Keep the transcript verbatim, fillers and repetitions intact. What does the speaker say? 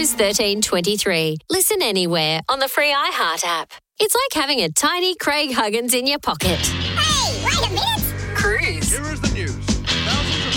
News thirteen twenty-three. Listen anywhere on the free iHeart app. It's like having a tiny Craig Huggins in your pocket.